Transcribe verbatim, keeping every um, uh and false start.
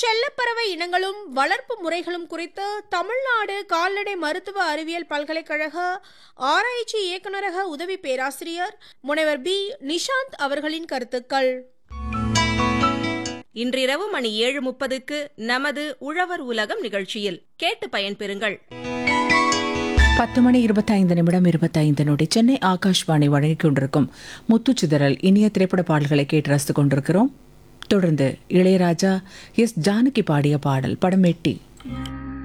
செல்லப்பறவை இனங்களும் வளர்ப்பு முறைகளும் குறித்து தமிழ்நாடு கால்நடை மருத்துவ அறிவியல் பல்கலைக்கழக ஆராய்ச்சி இயக்குநரக உதவி பேராசிரியர் முனைவர் பி நிஷாந்த் அவர்களின் கருத்துக்கள். இன்றிரவு மணி ஏழு முப்பதுக்கு நமது உழவர் உலகம் நிகழ்ச்சியில் கேட்டு பயன்பெறுங்கள். பத்து மணி இருபத்தைந்து நிமிடம் இருபத்தைந்து நொடி. சென்னை ஆகாஷ்வாணி வழங்கிக் கொண்டிருக்கும் முத்துச்சிதறல் இனிய திரைப்பட பாடல்களை கேட்டு ரசித்துக் கொண்டிருக்கிறோம். தொடர்ந்து இளையராஜா எஸ் ஜானகி பாடிய பாடல் படம் எட்டி.